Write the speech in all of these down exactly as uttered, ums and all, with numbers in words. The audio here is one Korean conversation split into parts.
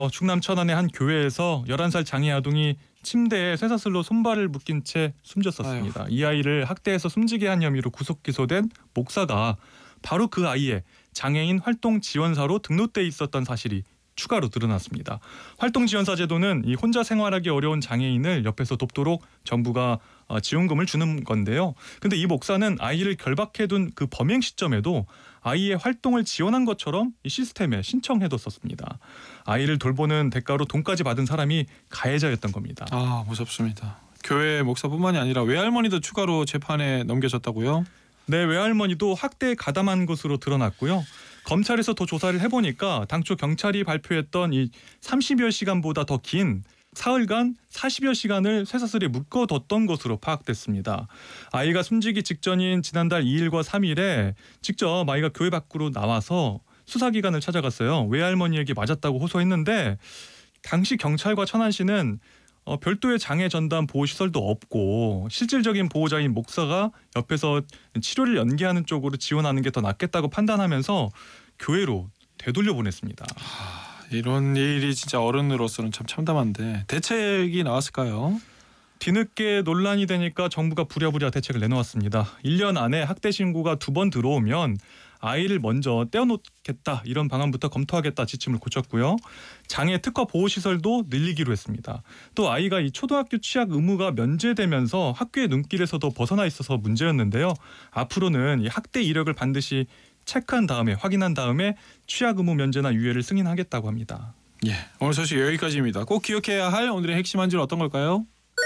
어, 충남 천안의 한 교회에서 열한 살 장애 아동이 침대에 쇠사슬로 손발을 묶인 채 숨졌었습니다. 아유. 이 아이를 학대해서 숨지게 한 혐의로 구속 기소된 목사가 바로 그 아이의 장애인 활동 지원사로 등록돼 있었던 사실이 추가로 드러났습니다. 활동 지원사 제도는 이 혼자 생활하기 어려운 장애인을 옆에서 돕도록 정부가 어, 지원금을 주는 건데요. 근데 이 목사는 아이를 결박해둔 그 범행 시점에도 아이의 활동을 지원한 것처럼 이 시스템에 신청해뒀었습니다. 아이를 돌보는 대가로 돈까지 받은 사람이 가해자였던 겁니다. 아, 무섭습니다. 교회 목사뿐만이 아니라 외할머니도 추가로 재판에 넘겨졌다고요? 네, 외할머니도 학대에 가담한 것으로 드러났고요. 검찰에서 더 조사를 해보니까 당초 경찰이 발표했던 이 삼십여 시간보다 더 긴 사흘간 사십여 시간을 쇠사슬에 묶어뒀던 것으로 파악됐습니다. 아이가 숨지기 직전인 지난달 이 일과 삼 일에 직접 아이가 교회 밖으로 나와서 수사기관을 찾아갔어요. 외할머니에게 맞았다고 호소했는데 당시 경찰과 천안시는 어, 별도의 장애 전담 보호시설도 없고 실질적인 보호자인 목사가 옆에서 치료를 연계하는 쪽으로 지원하는 게 더 낫겠다고 판단하면서 교회로 되돌려 보냈습니다. 아, 이런 일이 진짜 어른으로서는 참 참담한데 대책이 나왔을까요? 뒤늦게 논란이 되니까 정부가 부랴부랴 대책을 내놓았습니다. 일 년 안에 학대 신고가 두 번 들어오면 아이를 먼저 떼어놓겠다 이런 방안부터 검토하겠다 지침을 고쳤고요. 장애 특화 보호시설도 늘리기로 했습니다. 또 아이가 이 초등학교 취약 의무가 면제되면서 학교의 눈길에서도 벗어나 있어서 문제였는데요. 앞으로는 이 학대 이력을 반드시 체크한 다음에 확인한 다음에 취약 의무 면제나 유예를 승인하겠다고 합니다. 예, 오늘 소식 여기까지입니다. 꼭 기억해야 할 오늘의 핵심 한 줄 어떤 걸까요?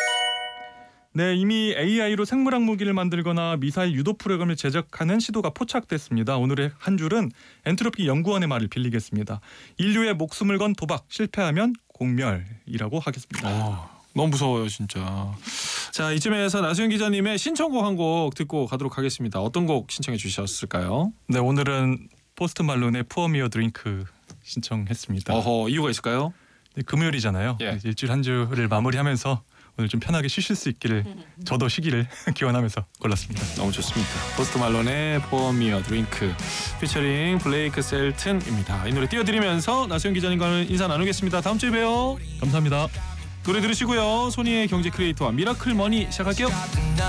네, 이미 에이아이로 생물학 무기를 만들거나 미사일 유도 프로그램을 제작하는 시도가 포착됐습니다. 오늘의 한 줄은 엔트로피 연구원의 말을 빌리겠습니다. 인류의 목숨을 건 도박, 실패하면 공멸이라고 하겠습니다. 어, 너무 무서워요 진짜. 자, 이쯤에서 나수영 기자님의 신청곡 한 곡 듣고 가도록 하겠습니다. 어떤 곡 신청해 주셨을까요? 네, 오늘은 포스트 말론의 Pour Me a Drink 신청했습니다. 어허, 이유가 있을까요? 네, 금요일이잖아요. 예. 일주일 한 주를 마무리하면서 오늘 좀 편하게 쉬실 수 있기를 저도 쉬기를 기원하면서 골랐습니다. 너무 좋습니다. 포스트 말론의 Pour Me a Drink 피처링 블레이크 셀튼입니다. 이 노래 띄워드리면서 나수영 기자님과는 인사 나누겠습니다. 다음 주에 봬요. 감사합니다. 노래 들으시고요. 소니의 경제 크리에이터와 미라클 머니 시작할게요.